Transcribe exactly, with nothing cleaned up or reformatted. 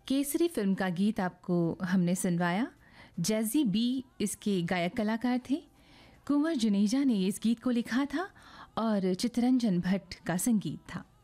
Kesari film का गीत आपको हमने सुनवाया। जैज़ी बी इसके गायक कलाकार थे। कुंवर जुनेजा ने इस गीत को लिखा था और चित्तरंजन भट्ट का संगीत था।